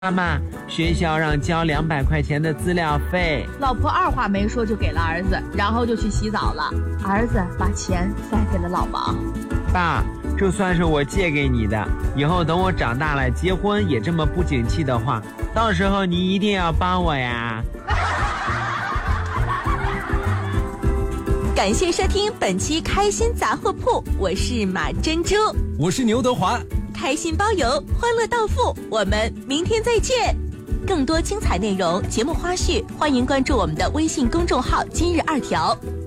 妈妈，学校让交200块钱的资料费。 老婆二话没说就给了儿子，然后就去洗澡了。儿子把钱塞给了老王。 爸，这算是我借给你的，以后等我长大了结婚也这么不景气的话，到时候你一定要帮我呀。 感谢收听本期开心杂货铺，我是马珍珠， 我是牛德华。 开心包邮，欢乐到付，我们明天再见。更多精彩内容、节目花絮，欢迎关注我们的微信公众号今日2条。